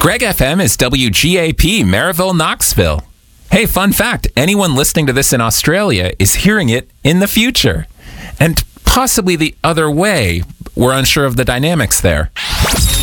Greg FM is WGAP, Maryville, Knoxville. Hey, fun fact, anyone listening to this in Australia is hearing it in the future. And possibly the other way. We're unsure of the dynamics there.